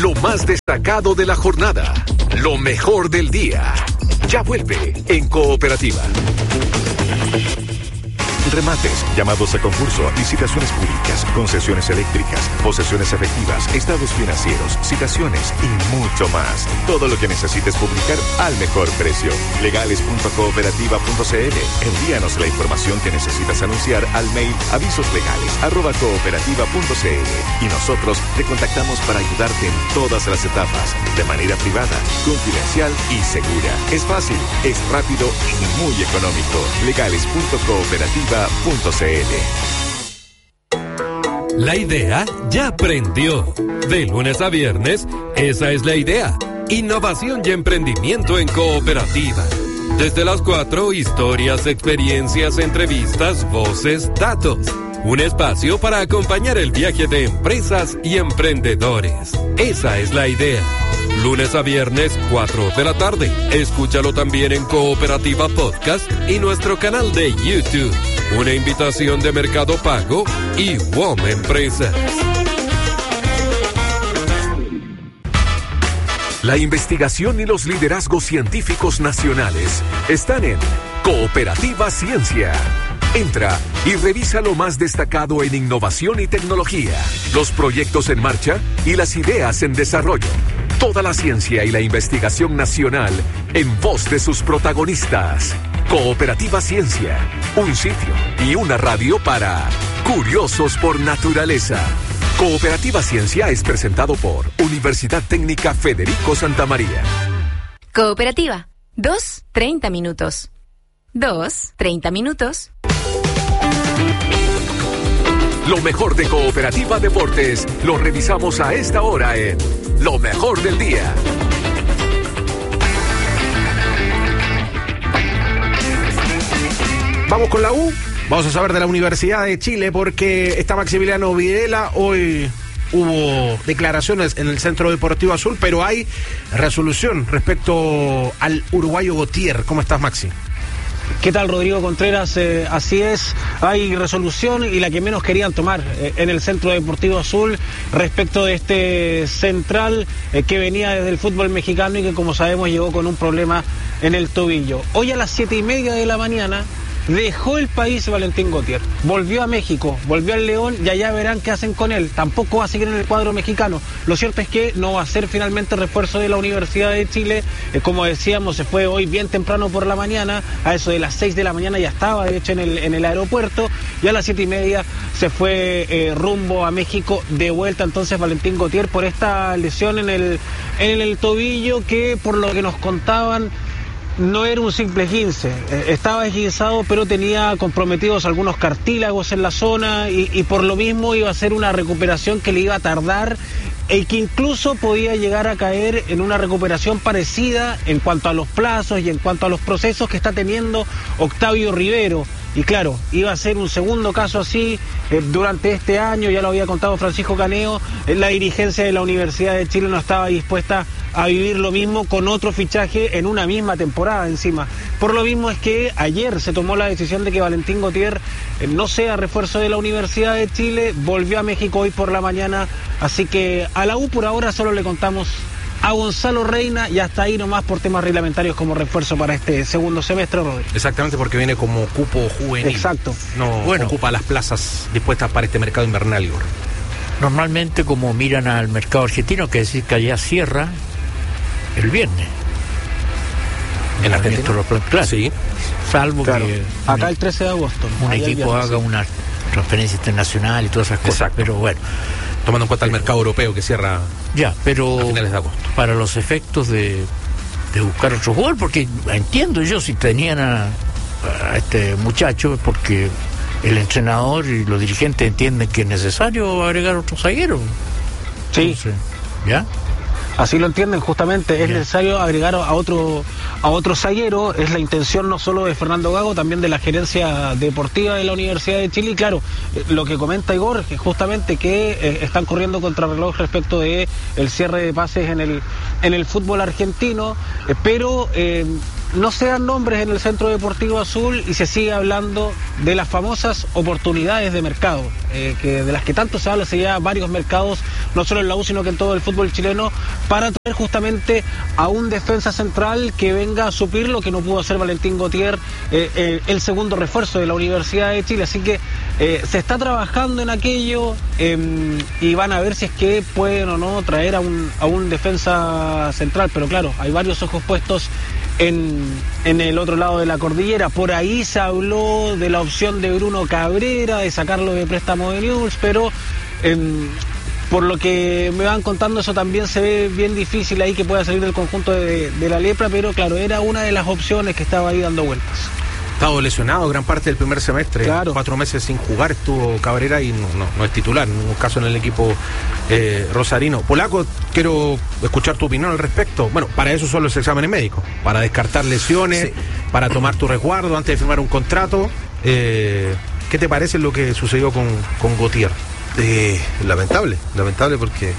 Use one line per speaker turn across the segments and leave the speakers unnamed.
Lo más destacado de la jornada. Lo mejor del día. Ya vuelve en Cooperativa. Remates, llamados a concurso, licitaciones públicas, concesiones eléctricas, posesiones efectivas, estados financieros, citaciones y mucho más. Todo lo que necesites publicar al mejor precio. Legales.cooperativa.cl. Envíanos la información que necesitas anunciar al mail avisoslegales@cooperativa.cl y nosotros te contactamos para ayudarte en todas las etapas, de manera privada, confidencial y segura. Es fácil, es rápido y muy económico. Legales.cooperativa.cl.
La idea ya prendió. De lunes a viernes, esa es la idea. Innovación y emprendimiento en Cooperativa. Desde las 4, historias, experiencias, entrevistas, voces, datos. Un espacio para acompañar el viaje de empresas y emprendedores. Esa es la idea. Lunes a viernes, 4 de la tarde. Escúchalo también en Cooperativa Podcast y nuestro canal de YouTube. Una invitación de Mercado Pago y WOM Empresas.
La investigación y los liderazgos científicos nacionales están en Cooperativa Ciencia. Entra y revisa lo más destacado en innovación y tecnología, los proyectos en marcha y las ideas en desarrollo. Toda la ciencia y la investigación nacional en voz de sus protagonistas. Cooperativa Ciencia, un sitio y una radio para curiosos por naturaleza. Cooperativa Ciencia es presentado por Universidad Técnica Federico Santa María.
Cooperativa, 2:30 minutos. 2:30 minutos.
Lo mejor de Cooperativa Deportes lo revisamos a esta hora en Lo Mejor del Día.
Vamos con la U, vamos a saber de la Universidad de Chile porque está Maximiliano Videla. Hoy hubo declaraciones en el Centro Deportivo Azul, pero hay resolución respecto al uruguayo Gautier. ¿Cómo estás, Maxi?
¿Qué tal, Rodrigo Contreras? Así es, hay resolución y la que menos querían tomar en el Centro Deportivo Azul respecto de este central que venía desde el fútbol mexicano y que, como sabemos, llegó con un problema en el tobillo. Hoy a las 7:30 de la mañana dejó el país Valentín Gautier, volvió a México, volvió al León y allá verán qué hacen con él. Tampoco va a seguir en el cuadro mexicano. Lo cierto es que no va a ser finalmente refuerzo de la Universidad de Chile. Como decíamos, se fue hoy bien temprano por la mañana, a eso de las 6 de la mañana ya estaba de hecho en el aeropuerto, y a las 7:30 se fue rumbo a México de vuelta. Entonces Valentín Gautier por esta lesión en el tobillo que, por lo que nos contaban, no era un simple esguince, estaba esguinzado pero tenía comprometidos algunos cartílagos en la zona y por lo mismo iba a ser una recuperación que le iba a tardar y que incluso podía llegar a caer en una recuperación parecida en cuanto a los plazos y en cuanto a los procesos que está teniendo Octavio Rivero. Y claro, iba a ser un segundo caso así durante este año, ya lo había contado Francisco Caneo, la dirigencia de la Universidad de Chile no estaba dispuesta a vivir lo mismo con otro fichaje en una misma temporada encima. Por lo mismo es que ayer se tomó la decisión de que Valentín Gautier no sea refuerzo de la Universidad de Chile, volvió a México hoy por la mañana, así que a la U por ahora solo le contamos a Gonzalo Reina y hasta ahí nomás por temas reglamentarios como refuerzo para este segundo semestre, Rodrigo.
Exactamente, porque viene como cupo juvenil.
Exacto.
No ocupa las plazas dispuestas para este mercado invernal, Igor.
Normalmente, como miran al mercado argentino, que decir que allá cierra el viernes.
¿En Argentina?
Claro.
Sí.
Salvo
claro,
que
acá el 13 de agosto.
Un equipo haga una transferencia internacional y todas esas cosas.
Exacto.
Pero bueno.
Tomando en cuenta el mercado europeo que cierra
pero
a finales de agosto.
Para los efectos de buscar otro jugador, porque entiendo yo si tenían a este muchacho, porque el entrenador y los dirigentes entienden que es necesario agregar otro zaguero.
Sí.
Entonces, ¿ya?
Así lo entienden, justamente, es necesario agregar a otro zaguero, es la intención no solo de Fernando Gago, también de la gerencia deportiva de la Universidad de Chile, y claro, lo que comenta Igor, es justamente que están corriendo contrarreloj respecto de el cierre de pases en el fútbol argentino, pero no se dan nombres en el Centro Deportivo Azul y se sigue hablando de las famosas oportunidades de mercado, que de las que tanto se habla, se lleva varios mercados, no solo en la U, sino que en todo el fútbol chileno, para traer justamente a un defensa central que venga a suplir lo que no pudo hacer Valentín Gauthier, el segundo refuerzo de la Universidad de Chile. Así que se está trabajando en aquello y van a ver si es que pueden o no traer a un defensa central, pero claro, hay varios ojos puestos en el otro lado de la cordillera. Por ahí se habló de la opción de Bruno Cabrera, de sacarlo de préstamo de Newell's, pero por lo que me van contando, eso también se ve bien difícil ahí que pueda salir del conjunto de la Lepra, pero claro, era una de las opciones que estaba ahí dando vueltas.
Estado lesionado gran parte del primer semestre,
claro.
4 meses sin jugar estuvo Cabrera y no es titular en ningún caso en el equipo rosarino. Polaco, quiero escuchar tu opinión al respecto. Bueno, para eso son los exámenes médicos, para descartar lesiones, sí, para tomar tu resguardo antes de firmar un contrato. ¿Qué te parece lo que sucedió con Gauthier?
Lamentable porque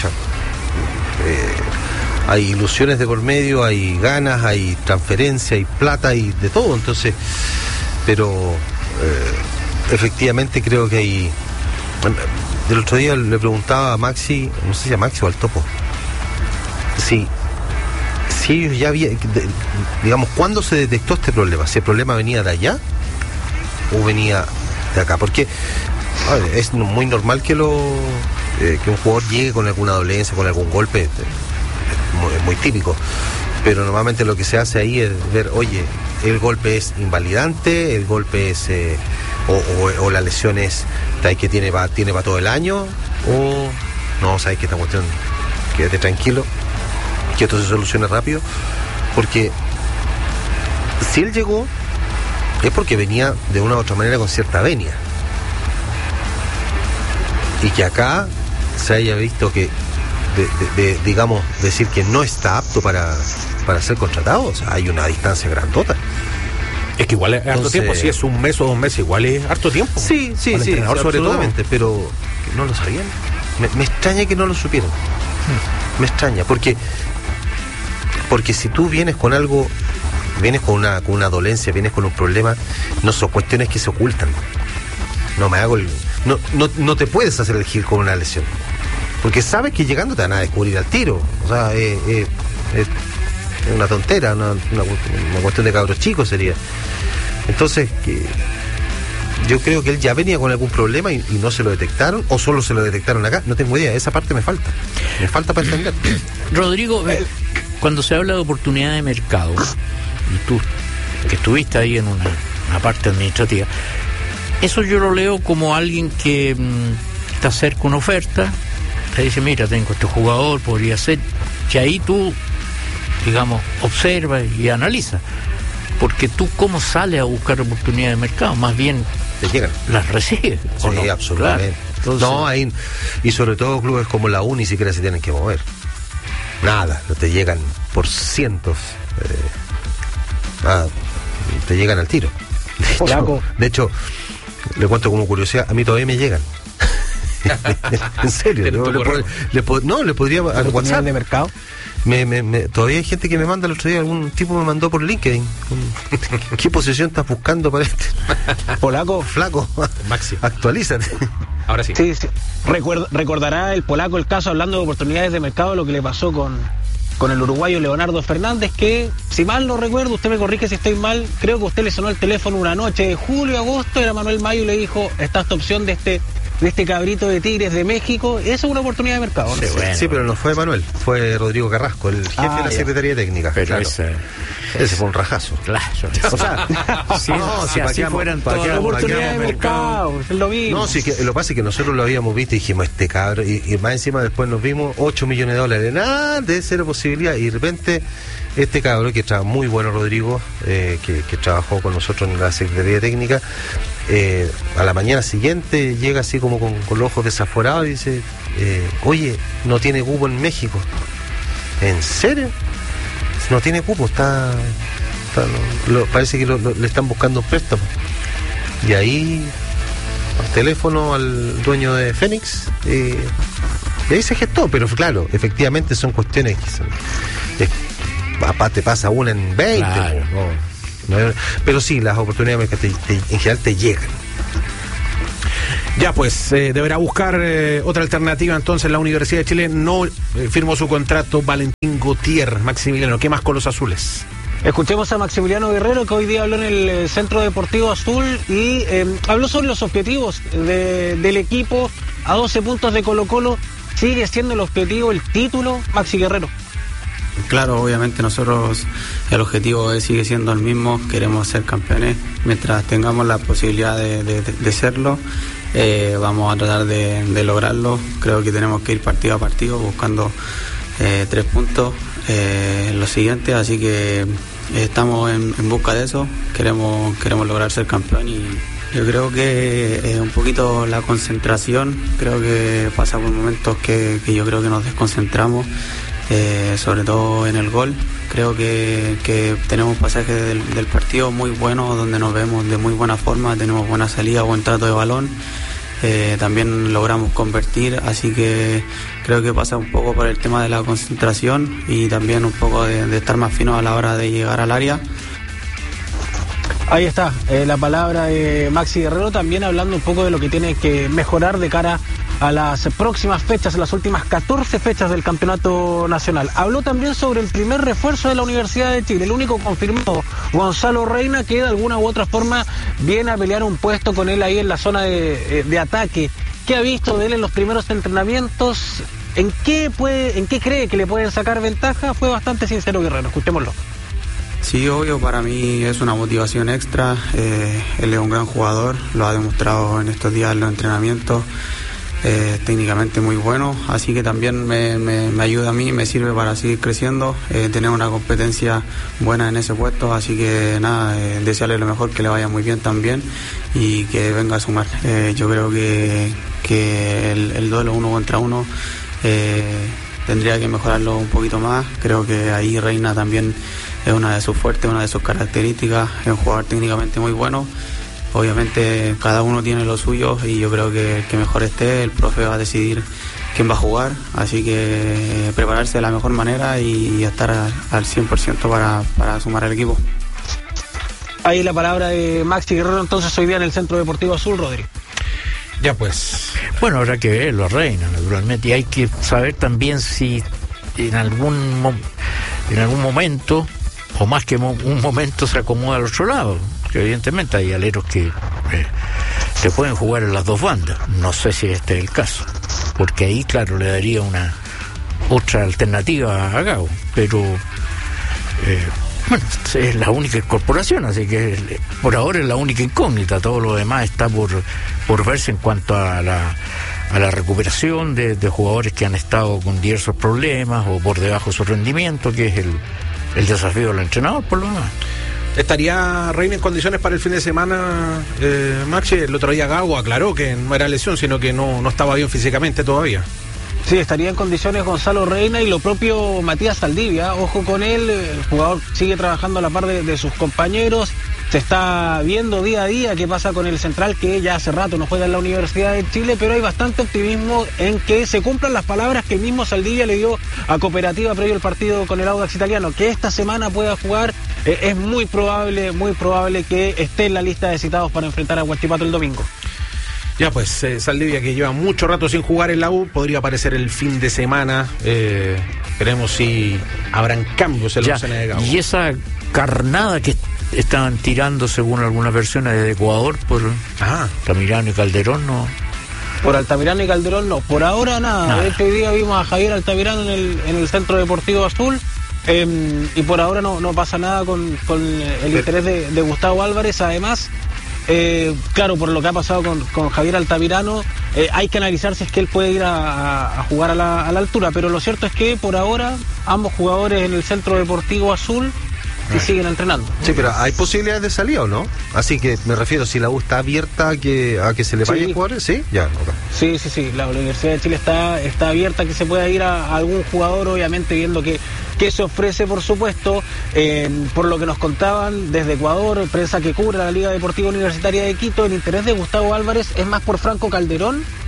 hay ilusiones de por medio, hay ganas, hay transferencia, hay plata, y de todo, entonces, pero efectivamente creo que hay. El otro día le preguntaba a Maxi, no sé si a Maxi o al Topo, si ellos ya habían, digamos, ¿cuándo se detectó este problema? ¿Si el problema venía de allá o venía de acá? Porque es muy normal que un jugador llegue con alguna dolencia, con algún golpe, es muy típico, pero normalmente lo que se hace ahí es ver, oye, el golpe es invalidante, el golpe es o la lesión es que tiene para todo el año, o no, sabes que esta cuestión, quédate tranquilo, que esto se solucione rápido, porque si él llegó es porque venía de una u otra manera con cierta venia, y que acá se haya visto que digamos, decir que no está apto para ser contratado, o sea, hay una distancia grandota.
Es que igual es harto tiempo, si es un mes o 2 meses, igual es harto tiempo.
Sí, absolutamente, pero no lo sabían. Me extraña que no lo supieran. Me extraña, porque si tú vienes con algo, vienes con una dolencia, vienes con un problema, no son cuestiones que se ocultan. No te puedes hacer el gil con una lesión, porque sabes que llegando te van a descubrir al tiro. O sea, es una tontera, una cuestión de cabros chicos sería. Entonces, yo creo que él ya venía con algún problema y no se lo detectaron, o solo se lo detectaron acá. No tengo idea, esa parte me falta para entender.
Rodrigo, cuando se habla de oportunidad de mercado, y tú, que estuviste ahí en una parte administrativa, eso yo lo leo como alguien que está cerca de una oferta, te dice, mira, tengo este jugador, podría ser, que ahí tú, digamos, observas y analizas, porque tú cómo sales a buscar oportunidades de mercado, más bien
te llegan,
las recibes.
Sí, no? Absolutamente. Claro. Entonces, no, ahí, y sobre todo clubes como la U ni siquiera se tienen que mover. Nada, te llegan por cientos, te llegan al tiro. De hecho, le cuento como curiosidad, a mí todavía me llegan. En serio, le podría al WhatsApp
de mercado.
Todavía hay gente que me manda. El otro día algún tipo me mandó por LinkedIn ¿qué posición estás buscando para este?
Polaco,
flaco,
Maxi,
actualízate.
Ahora sí.
Sí. Recordará el polaco el caso, hablando de oportunidades de mercado, lo que le pasó con el uruguayo Leonardo Fernández, que, si mal no recuerdo, usted me corrige si estoy mal, creo que usted le sonó el teléfono una noche de julio, agosto, era Manuel Mayo, y le dijo, está esta opción de este cabrito de Tigres de México. Esa es una oportunidad de mercado, ¿no?
Sí, pero no fue Manuel, fue Rodrigo Carrasco, el jefe de la Secretaría Técnica.
Pero
claro. Ese fue un rajazo.
Claro.
O sea,
si así fueran todas las
oportunidades de mercado, es lo mismo.
No, sí, que lo que pasa es que nosotros lo habíamos visto y dijimos, este cabrón, y más encima después nos vimos $8 millones, nada de cero posibilidad, y de repente este cabrón, que estaba muy bueno, Rodrigo, que trabajó con nosotros en la Secretaría Técnica, a la mañana siguiente llega así como con los ojos desaforados y dice, oye, no tiene cupo en México. ¿En serio? No tiene cupo, parece que le están buscando un préstamo. Y ahí, al teléfono al dueño de Fénix, y ahí se gestó. Pero claro, efectivamente son cuestiones que te pasa una en 20.
Claro.
Pero sí, las oportunidades en general te llegan.
Ya pues, deberá buscar otra alternativa. Entonces la Universidad de Chile no firmó su contrato Valentín Gautier. Maximiliano, ¿qué más con los azules?
Escuchemos a Maximiliano Guerrero, que hoy día habló en el Centro Deportivo Azul y habló sobre los objetivos del equipo. A 12 puntos de Colo-Colo, ¿sigue siendo el objetivo el título, Maxi Guerrero?
Claro, obviamente nosotros el objetivo sigue siendo el mismo, queremos ser campeones. Mientras tengamos la posibilidad de serlo, vamos a tratar de lograrlo. Creo que tenemos que ir partido a partido buscando 3 puntos en los siguientes, así que estamos en busca de eso. Queremos lograr ser campeón y yo creo que un poquito la concentración, creo que pasa por momentos que yo creo que nos desconcentramos. Sobre todo en el gol, creo que tenemos pasajes del partido muy buenos, donde nos vemos de muy buena forma, tenemos buena salida, buen trato de balón, también logramos convertir, así que creo que pasa un poco por el tema de la concentración y también un poco de estar más fino a la hora de llegar al área.
Ahí está, la palabra de Maxi Guerrero, también hablando un poco de lo que tiene que mejorar de cara a las próximas fechas, las últimas 14 fechas del campeonato nacional. Habló también sobre el primer refuerzo de la Universidad de Chile, el único confirmado, Gonzalo Reina, que de alguna u otra forma viene a pelear un puesto con él ahí en la zona de ataque. ¿Qué ha visto de él en los primeros entrenamientos? ¿En qué cree que le pueden sacar ventaja? Fue bastante sincero Guerrero, escuchémoslo.
Sí, obvio, para mí es una motivación extra. Él es un gran jugador, lo ha demostrado en estos días en los entrenamientos. Técnicamente muy bueno, así que también me ayuda a mí, me sirve para seguir creciendo, tener una competencia buena en ese puesto, así que nada, desearle lo mejor, que le vaya muy bien también y que venga a sumar. Yo creo que el duelo 1 contra 1 tendría que mejorarlo un poquito más. Creo que ahí Reina también es una de sus fuertes, una de sus características, es un jugador técnicamente muy bueno. Obviamente cada uno tiene lo suyo y yo creo que el que mejor esté, el profe va a decidir quién va a jugar, así que prepararse de la mejor manera y estar al 100% para sumar al equipo.
Ahí la palabra de Maxi Guerrero entonces hoy día en el Centro Deportivo Azul, Rodri.
Ya pues.
Bueno, habrá que verlo, Reina, naturalmente, y hay que saber también si en algún momento, o más que un momento, se acomoda al otro lado. Que evidentemente hay aleros que pueden jugar en las dos bandas. No sé si este es el caso, porque ahí, claro, le daría una otra alternativa a Gago, pero bueno, es la única incorporación, así que por ahora es la única incógnita. Todo lo demás está por verse en cuanto a la recuperación de jugadores que han estado con diversos problemas o por debajo de su rendimiento, que es el desafío del entrenador, por lo demás.
¿Estaría Reina en condiciones para el fin de semana, Maxi? El otro día Gago aclaró que no era lesión, sino que no estaba bien físicamente todavía.
Sí, estaría en condiciones Gonzalo Reina y lo propio Matías Saldivia. Ojo con él, el jugador sigue trabajando a la par de sus compañeros. Se está viendo día a día qué pasa con el central, que ya hace rato no juega en la Universidad de Chile, pero hay bastante optimismo en que se cumplan las palabras que el mismo Saldivia le dio a Cooperativa previo al partido con el Audax Italiano, que esta semana pueda jugar. Es muy probable que esté en la lista de citados para enfrentar a Huachipato el domingo.
Ya pues, Saldivia, que lleva mucho rato sin jugar en la U, podría aparecer el fin de semana. Veremos si habrán cambios en la escena de Gago.
Y esa carnada que estaban tirando, según algunas versiones, de Ecuador por Altamirano y Calderón, ¿no?
Por Altamirano y Calderón no, por ahora nada. De hecho, hoy día vimos a Javier Altamirano en el Centro Deportivo Azul. Y por ahora no pasa nada con el interés de Gustavo Álvarez. Además, claro, por lo que ha pasado con Javier Altamirano, hay que analizar si es que él puede ir a jugar a la altura, pero lo cierto es que por ahora ambos jugadores en el Centro Deportivo Azul y siguen entrenando.
Sí, pero hay posibilidades de salida, ¿o no? Así que me refiero, si la U está abierta a que se le vaya a jugar, ¿sí? Ya, okay.
Sí, la Universidad de Chile está abierta a que se pueda ir a algún jugador, obviamente viendo que se ofrece, por supuesto, por lo que nos contaban desde Ecuador, prensa que cubre la Liga Deportiva Universitaria de Quito. El interés de Gustavo Álvarez es más por Franco Calderón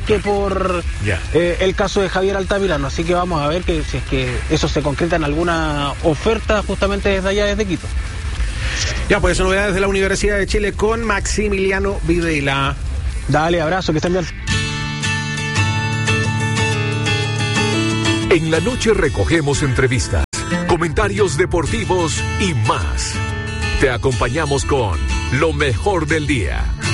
que por el caso de Javier Altamirano. Así que vamos a ver que si es que eso se concreta en alguna oferta justamente desde allá, desde Quito.
Ya, pues novedades de la Universidad de Chile con Maximiliano Videla.
Dale, abrazo, que estén bien.
En la noche recogemos entrevistas, comentarios deportivos y más. Te acompañamos con lo mejor del día.